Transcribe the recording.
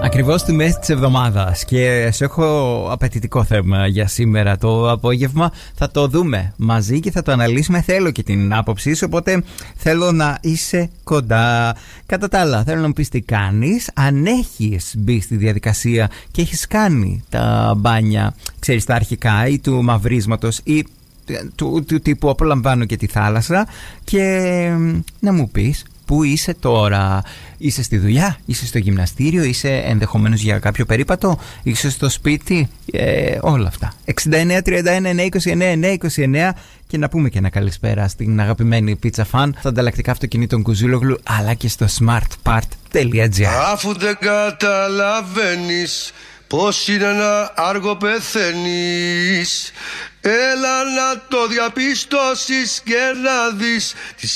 Ακριβώς στη μέση της εβδομάδας και σε έχω απαιτητικό θέμα για σήμερα το απόγευμα. Θα το δούμε μαζί και θα το αναλύσουμε. Θέλω και την άποψή σου, οπότε θέλω να είσαι κοντά. Κατά τα άλλα, θέλω να μου πεις τι κάνεις. Αν έχεις μπει στη διαδικασία και έχεις κάνει τα μπάνια, ξέρεις, τα αρχικά ή του μαυρίσματος ή του τύπου απολαμβάνω και τη θάλασσα, και να μου πεις πού είσαι τώρα. Είσαι στη δουλειά, είσαι στο γυμναστήριο, είσαι ενδεχομένως για κάποιο περίπατο, είσαι στο σπίτι, όλα αυτά. 69 31 29 29. Και να πούμε και ένα καλησπέρα στην αγαπημένη πίτσα φαν στα ανταλλακτικά αυτοκινήτων Κουζούλογλου, αλλά και στο smartpart.gr. Αφού δεν καταλαβαίνεις πως είναι να άργο πεθαίνεις, έλα να το διαπιστώσεις και να δεις